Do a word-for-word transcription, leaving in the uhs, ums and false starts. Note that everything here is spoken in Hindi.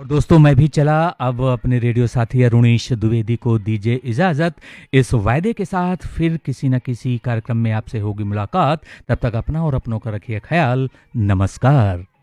और दोस्तों मैं भी चला, अब अपने रेडियो साथी अरुणेश द्विवेदी को दीजिए इजाज़त। इस वायदे के साथ फिर किसी न किसी कार्यक्रम में आपसे होगी मुलाकात। तब तक अपना और अपनों का रखिए ख्याल। नमस्कार।